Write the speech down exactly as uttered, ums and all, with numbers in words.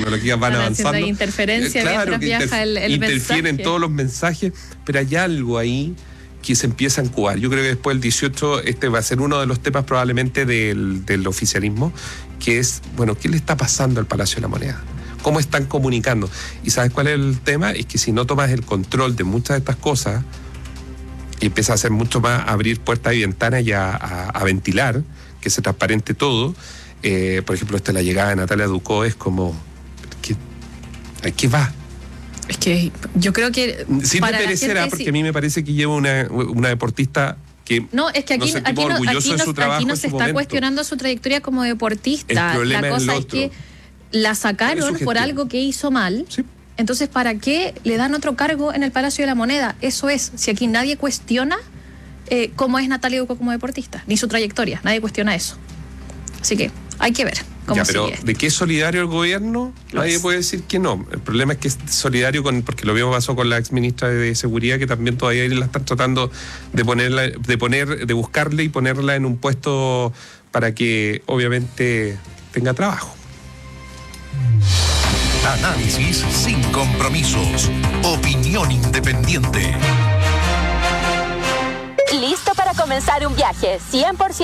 tecnologías van avanzando. Hay interferencia, eh, claro, mientras viaja inter el, el interfieren mensaje. todos los mensajes, pero hay algo ahí que se empieza a incubar. Yo creo que después del dieciocho este va a ser uno de los temas probablemente del, del oficialismo, que es, bueno, ¿qué le está pasando al Palacio de la Moneda? ¿Cómo están comunicando? ¿Y sabes cuál es el tema? Es que si no tomas el control de muchas de estas cosas y empiezas a hacer mucho más, a abrir puertas y ventanas y a, a, a ventilar, que se transparente todo, eh, por ejemplo, esta la llegada de Natalia Ducó es como, ¿qué, ¿a qué va? Es que yo creo que... Sin desmerecer, gente, porque sí. A mí me parece que lleva una, una deportista que no, es que aquí no, aquí no, aquí no, aquí no se está momento. cuestionando su trayectoria como deportista. La cosa es que la sacaron por algo que hizo mal. Sí. Entonces, ¿para qué le dan otro cargo en el Palacio de la Moneda? Eso es, si aquí nadie cuestiona eh, cómo es Natalia Ducó como deportista, ni su trayectoria, nadie cuestiona eso. Así que hay que ver. Ya, pero ¿de qué es solidario el gobierno? Lo Nadie es. puede decir que no. El problema es que es solidario con, porque lo mismo pasó con la ex ministra de Seguridad, que también todavía la están tratando de ponerla, de poner, de buscarle y ponerla en un puesto para que obviamente tenga trabajo. Análisis sin compromisos. Opinión independiente. Listo para comenzar un viaje cien por ciento